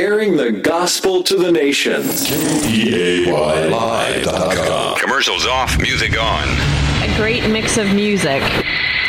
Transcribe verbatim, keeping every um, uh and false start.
sharing the gospel to the nations. K E A Y live dot com. Commercials off, music on. A great mix of music.